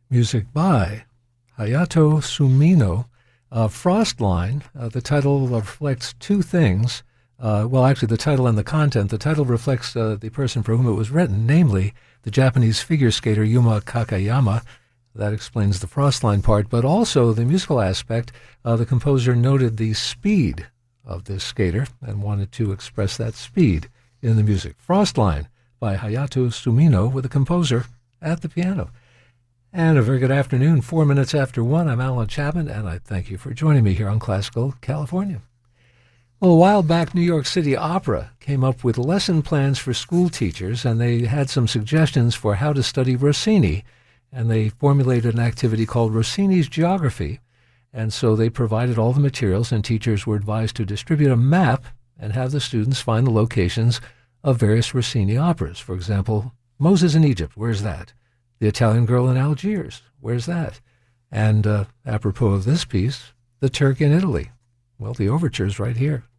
Music by Hayato Sumino. Frostline, the title reflects two things. Actually, the title and the content. The title reflects the person for whom it was written, namely the Japanese figure skater Yuma Kakayama. That explains the Frostline part, but also the musical aspect. The composer noted the speed of this skater and wanted to express that speed in the music. Frostline by Hayato Sumino with the composer at the piano. And a very good afternoon, 4 minutes after 1. I'm Alan Chapman, and I thank you for joining me here on Classical California. Well, a while back, New York City Opera came up with lesson plans for school teachers, and they had some suggestions for how to study Rossini, and they formulated an activity called Rossini's Geography, and so they provided all the materials, and teachers were advised to distribute a map and have the students find the locations of various Rossini operas. For example, Moses in Egypt, where's that? The Italian Girl in Algiers, where's that? And apropos of this piece, The Turk in Italy. Well, the overture's right here.